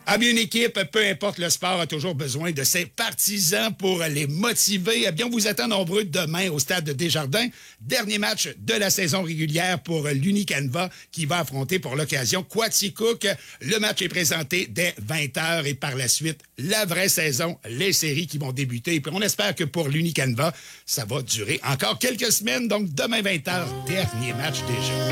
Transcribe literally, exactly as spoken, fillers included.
Ah bien, une équipe, peu importe le sport, a toujours besoin de ses partisans pour les motiver. Eh bien, on vous attend nombreux demain au Stade Desjardins. Dernier match de la saison régulière pour l'Unicanva qui va affronter pour l'occasion Quaticook. Le match est présenté dès vingt heures et par la suite, la vraie saison, les séries qui vont débuter. Et puis on espère que pour l'Unicanva, ça va durer encore quelques semaines. Donc demain vingt heures, dernier match déjà.